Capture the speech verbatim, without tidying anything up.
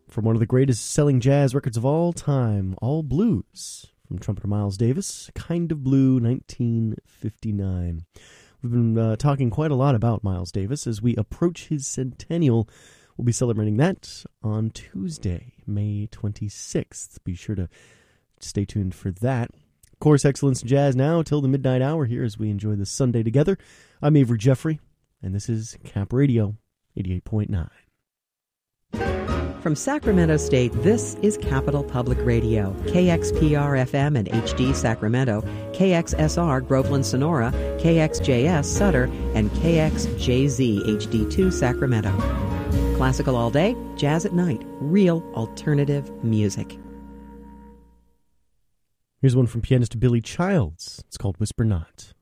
From one of the greatest selling jazz records of all time, All Blues, from trumpeter Miles Davis, Kind of Blue, nineteen fifty-nine. We've been uh, talking quite a lot about Miles Davis as we approach his centennial. We'll be celebrating that on Tuesday, May twenty-sixth. Be sure to stay tuned for that. Of course, Excellence in Jazz now till the midnight hour here as we enjoy this Sunday together. I'm Avery Jeffrey, and this is Cap Radio eighty-eight point nine. From Sacramento State, this is Capital Public Radio, K X P R F M and H D Sacramento, K X S R Groveland Sonora, K X J S Sutter, and K X J Z H D two Sacramento. Classical all day, jazz at night, real alternative music. Here's one from pianist Billy Childs. It's called Whisper Not.